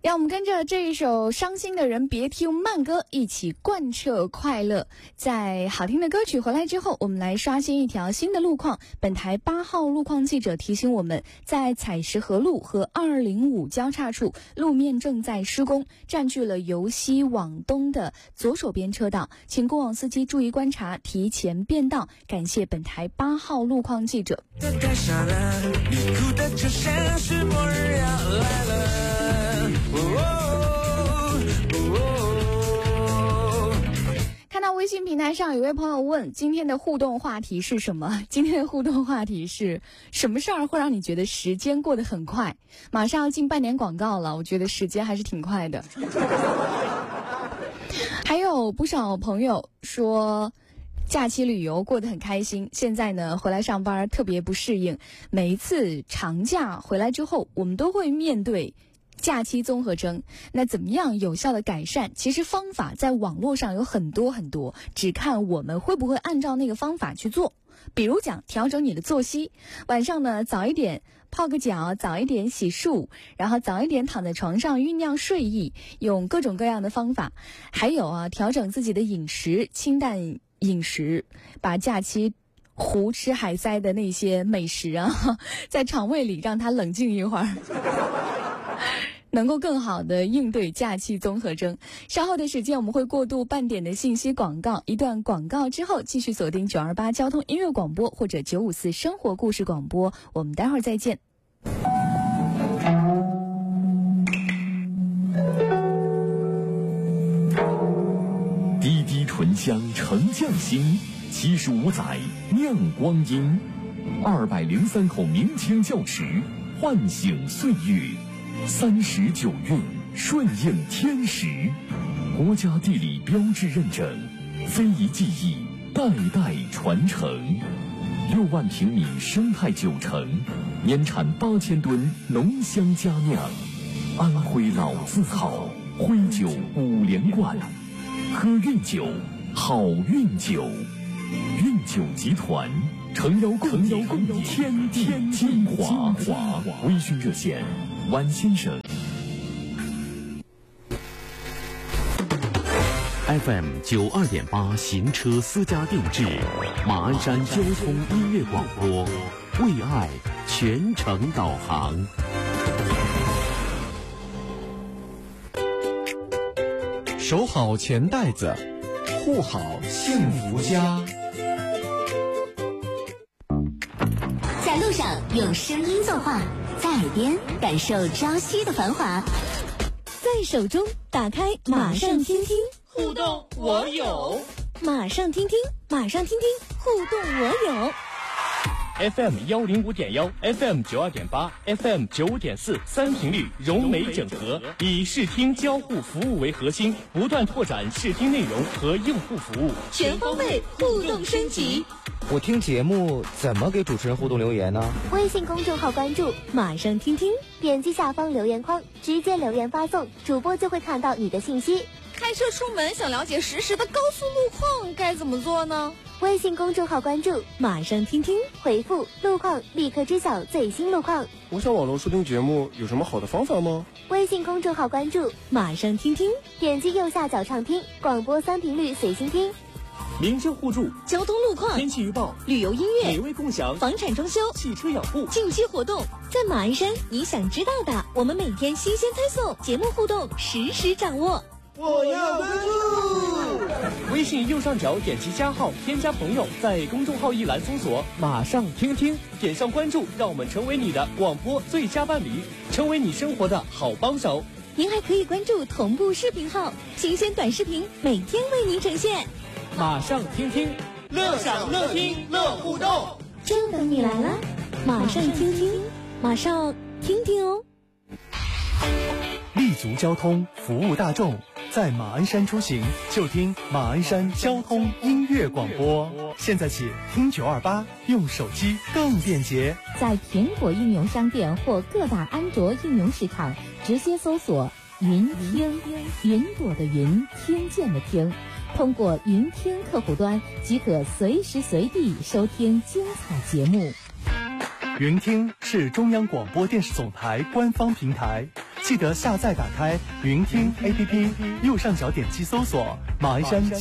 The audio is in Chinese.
让我们跟着这一首伤心的人别听慢歌一起贯彻快乐。在好听的歌曲回来之后，我们来刷新一条新的路况。本台8号路况记者提醒我们，在采石河路和205交叉处路面正在施工，占据了由西往东的左手边车道，请过往司机注意观察，提前变道。感谢本台8号路况记者。 太傻了，你哭的就像是末日要来了。 看到微信平台上有位朋友问，今天的互动话题是什么？今天的互动话题是什么事儿会让你觉得时间过得很快？马上要进半年广告了，我觉得时间还是挺快的。还有不少朋友说假期旅游过得很开心，现在呢回来上班特别不适应。每一次长假回来之后，我们都会面对假期综合征。那怎么样有效的改善？其实方法在网络上有很多很多，只看我们会不会按照那个方法去做。比如讲调整你的作息，晚上呢早一点泡个脚，早一点洗漱，然后早一点躺在床上酝酿睡意，用各种各样的方法。还有调整自己的饮食，清淡饮食，把假期胡吃海塞的那些美食在肠胃里让它冷静一会儿。能够更好的应对假期综合征。稍后的时间我们会过渡半点的信息广告，一段广告之后继续锁定928交通音乐广播或者954生活故事广播，我们待会儿再见。 滴滴醇香沉匠心，75载酿光阴，203口明清窖池唤醒岁月，39韵顺应天时，国家地理标志认证，非遗技艺代代传承，6万平米生态酒城，年产8000吨浓香佳酿，安徽老字号，徽酒5连冠，喝韵酒，好运酒，韵酒集团。诚邀共议天地精华，微醺热线晚先生。 FM 92.8行车私家定制，马鞍山交通音乐广播，为爱全程导航。 守好钱袋子，护好幸福家。 在路上用声音作画，在耳边感受朝夕的繁华，在手中打开马上听听， 互动我有， 马上听听，马上听听，互动我有。 FM 105.1 FM 92.8 FM 95.43频率融媒整合，以视听交互服务为核心，不断拓展视听内容和用户服务， 全方位互动升级。 我听节目怎么给主持人互动留言呢？ 微信公众号关注马上听听，点击下方留言框，直接留言发送，主播就会看到你的信息。 开车出门想了解实时的高速路况该怎么做呢？ 微信公众号关注马上听听，回复路况立刻知晓最新路况。 我想网络收听节目有什么好的方法吗？ 微信公众号关注马上听听，点击右下角畅听，广播3频率随心听。 民生互助， 交通路况， 天气预报， 旅游音乐， 美味共享， 房产装修， 汽车养护， 近期活动， 在马鞍山你想知道的，我们每天新鲜推送，节目互动实时掌握。 我要关注。 微信右上角点击加号，添加朋友，在公众号一栏搜索马上听听，点上关注，让我们成为你的广播最佳伴侣，成为你生活的好帮手。 您还可以关注同步视频号，新鲜短视频每天为您呈现。 马上听听， 乐享乐听乐互动， 就等你来了。马上听听，马上听听哦。 立足交通，服务大众，在马鞍山出行就听马鞍山交通音乐广播。现在起听928，用手机更便捷。 在苹果应用商店或各大安卓应用市场直接搜索云听，云朵的云，听见的听，通过云听客户端即可随时随地收听精彩节目。 云听是中央广播电视总台官方平台， 记得下载打开云听 APP， 右上角点击搜索马鞍山